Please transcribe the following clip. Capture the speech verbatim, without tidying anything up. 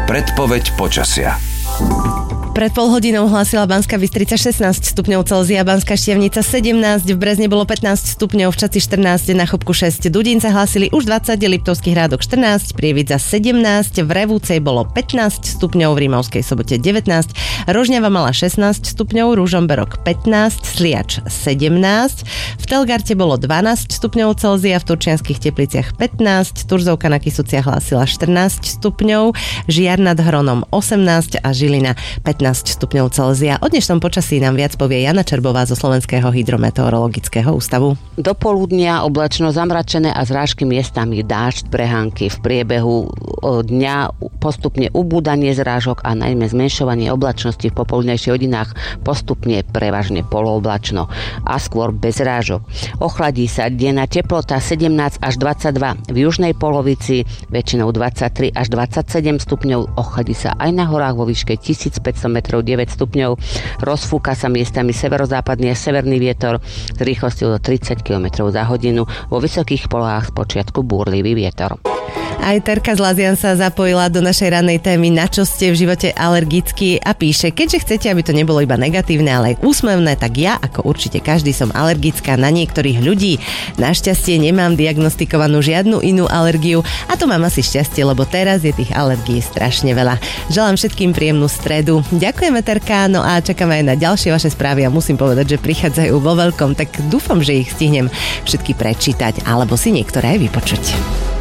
Predpoveď počasia. Pred pol hodinou hlásila Banská Bystrica šestnásť stupňov Celzia, Banská Štiavnica sedemnásť, v Brezne bolo pätnásť stupňov, v Čaci štrnásť, na Chopku šesť, Dudince hlásili už dvadsať, Liptovský Hrádok štrnásť, Prievidza sedemnásť, v Revúcej bolo pätnásť stupňov, v Rímavskej Sobote devätnásť, Rožňava mala šestnásť stupňov, Ružomberok pätnásť, Sliač sedemnásť, v Telgarte bolo dvanásť stupňov Celzia, v Turčianskych Tepliciach pätnásť, Turzovka na Kysuciach hlásila štrnásť stupňov, Žiar nad Hronom osemnásť a Žilina pätnásť stupňov Celzia. O dnešnom počasí nám viac povie Jana Čerbová zo Slovenského hydrometeorologického ústavu. Do poludnia oblačno zamračené a zrážky miestami dážď, prehánky. V priebehu dňa postupne ubúdanie zrážok a najmä zmenšovanie oblačnosti v popoludnejších hodinách, postupne prevažne polooblačno a skôr bez zrážok. Ochladí sa, denná teplota sedemnásť až dvadsaťdva, v južnej polovici väčšinou dvadsaťtri až dvadsaťsedem stupňov, ochladí sa aj na horách vo výške tisícpäťsto metrov deväť stupňov, rozfúka sa miestami severozápadný a severný vietor s rýchlosťou do tridsať kilometrov za hodinu, vo vysokých polohách spočiatku búrlivý vietor. Aj Terka z Lazian sa zapojila do našej rannej témy Na čo ste v živote alergickí a píše: keďže chcete, aby to nebolo iba negatívne, ale aj úsmevné, tak ja, ako určite každý, som alergická na niektorých ľudí. Našťastie nemám diagnostikovanú žiadnu inú alergiu a to mám asi šťastie, lebo teraz je tých alergií strašne veľa. Želám všetkým príjemnú stredu. Ďakujeme, Terka, no a čakáme aj na ďalšie vaše správy a musím povedať, že prichádzajú vo veľkom, tak dúfam, že ich stihnem všetky prečítať alebo si niektoré aj vypočuť.